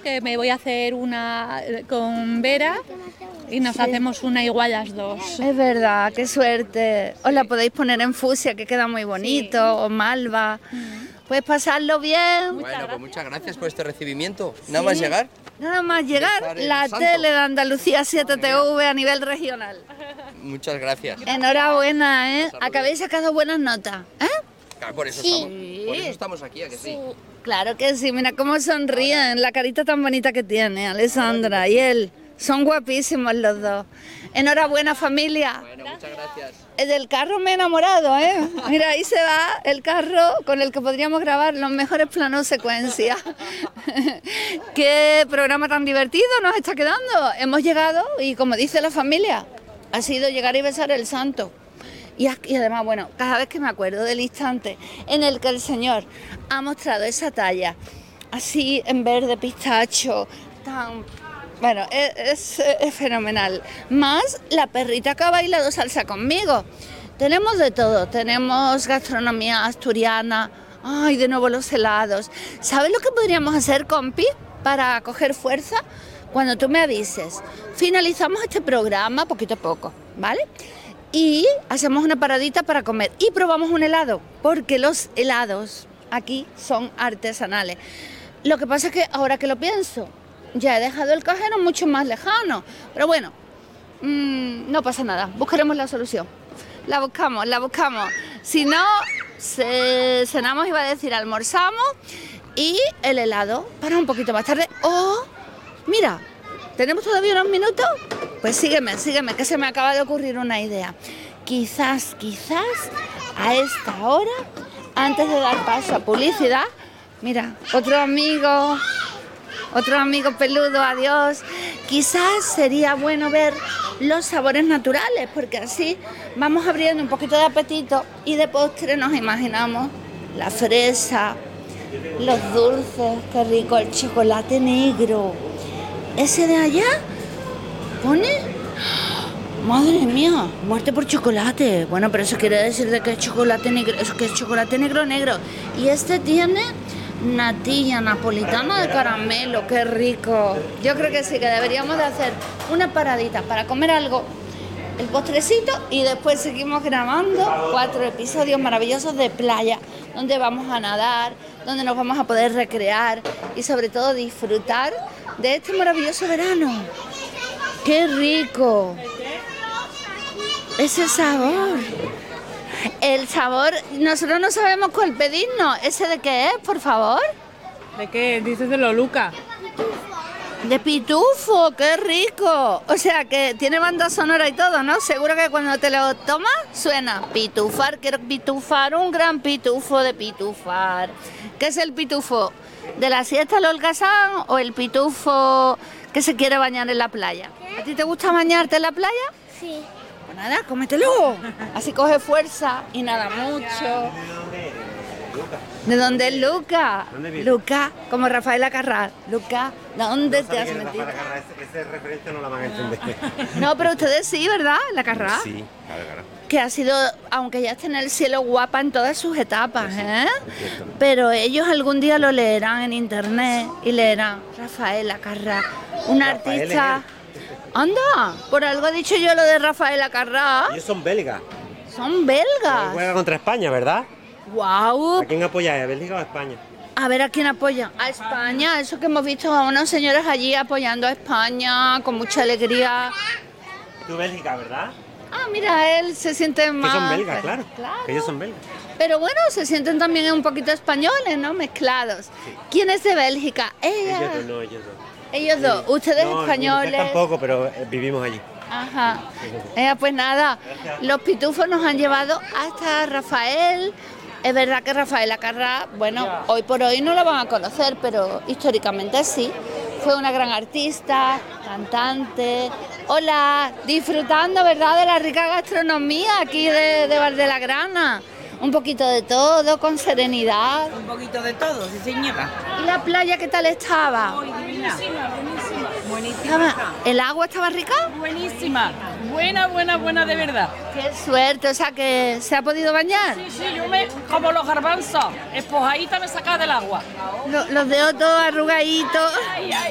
que me voy a hacer una con Vera y nos hacemos una igual las dos. Es verdad, qué suerte. Os la podéis poner en fucsia, que queda muy bonito, o malva. Puedes pasarlo bien. Bueno, pues muchas gracias por este recibimiento. Nada más llegar. Nada más llegar, la Santo. tele de Andalucía 7TV a nivel regional. Muchas gracias. Enhorabuena, ¿eh? Acabéis sacando buenas notas, ¿eh? Claro, por eso estamos aquí, ¿a que sí? Claro que sí, mira cómo sonríen, la carita tan bonita que tiene Alessandra y él. Son guapísimos los dos. Enhorabuena, familia. Bueno, muchas gracias. Del carro me he enamorado, ¿eh? Mira, ahí se va el carro con el que podríamos grabar los mejores planos secuencia. Qué programa tan divertido nos está quedando. Hemos llegado y, como dice la familia, ha sido llegar y besar el santo. Y además, bueno, cada vez que me acuerdo del instante en el que el Señor ha mostrado esa talla, así en verde pistacho, tan... Bueno, es fenomenal. Más la perrita que ha bailado salsa conmigo. Tenemos de todo, tenemos gastronomía asturiana. Ay, de nuevo los helados. ¿Sabes lo que podríamos hacer, compi, para coger fuerza? Cuando tú me avises, finalizamos este programa poquito a poco, ¿vale? Y hacemos una paradita para comer y probamos un helado, porque los helados aquí son artesanales. Lo que pasa es que ahora que lo pienso, ya he dejado el cajero mucho más lejano, pero bueno, no pasa nada, buscaremos la solución. La buscamos. Si no, cenamos, iba a decir, almorzamos, y el helado para un poquito más tarde. ¡Oh! Mira, ¿tenemos todavía unos minutos? Pues sígueme, que se me acaba de ocurrir una idea. Quizás, a esta hora, antes de dar paso a publicidad, mira, otro amigo peludo, adiós. Quizás sería bueno ver los sabores naturales, porque así vamos abriendo un poquito de apetito y de postre nos imaginamos la fresa, los dulces, qué rico, el chocolate negro. Ese de allá pone... Madre mía, muerte por chocolate. Bueno, pero eso quiere decir de que es chocolate negro, eso que es chocolate negro. Y este tiene natilla napolitana de caramelo, qué rico. Yo creo que sí, que deberíamos de hacer una paradita para comer algo, el postrecito, y después seguimos grabando 4 episodios maravillosos de playa, donde vamos a nadar, donde nos vamos a poder recrear y sobre todo disfrutar de este maravilloso verano. ¡Qué rico! Ese sabor. El sabor, nosotros no sabemos cuál pedirnos. ¿Ese de qué es, por favor? ¿De qué? Dices de lo Luca. De pitufo, qué rico. O sea, que tiene banda sonora y todo, ¿no? Seguro que cuando te lo tomas suena pitufar, quiero pitufar, un gran pitufo de pitufar. ¿Qué es el pitufo? ¿De la siesta al holgazán o el pitufo que se quiere bañar en la playa? ¿A ti te gusta bañarte en la playa? Sí. Pues nada, cómetelo. Así coge fuerza y nada mucho. ¿De dónde es Luca? Luca, como Rafael Acarrá. Luca, ¿dónde te has metido? Ese referente no la van a entender. No, pero ustedes sí, ¿verdad? La Acarrá. Sí, claro. Que ha sido, aunque ya está en el cielo, guapa en todas sus etapas, ¿eh? Pero ellos algún día lo leerán en internet y leerán Rafael Acarrá, un artista... Anda, por algo he dicho yo lo de Rafael Acarrá. Ellos son belgas. Son belgas. Juega contra España, ¿verdad? ¡Guau! ¿A quién apoyáis? ¿A Bélgica o a España? A ver, ¿a quién apoya? A España. Eso que hemos visto a unos señores allí apoyando a España con mucha alegría. Tú Bélgica, ¿verdad? Ah, mira, él se siente más... Que son belgas, claro. Que ellos son belgas. Pero bueno, se sienten también un poquito españoles, ¿no? Mezclados. Sí. ¿Quién es de Bélgica? Ella. Ellos dos. Ellos dos. Ustedes españoles. Tampoco, pero vivimos allí. Ajá. Pues nada, los pitufos nos han llevado hasta Rafael. Es verdad que Rafael Acarrá, bueno, hoy por hoy no lo van a conocer, pero históricamente sí. Fue una gran artista, cantante. Hola, disfrutando, ¿verdad?, de la rica gastronomía aquí de Val de la Grana. Un poquito de todo, con serenidad. Un poquito de todo, sí señora. ¿Y la playa qué tal estaba? Muy divina. Buenísima. ¿El agua estaba rica? Buenísima. Buena de verdad. Qué suerte, o sea que se ha podido bañar. Sí, yo me, como los garbanzos, espojadita me sacaba del agua. Los dedos todos arrugaditos. Ay.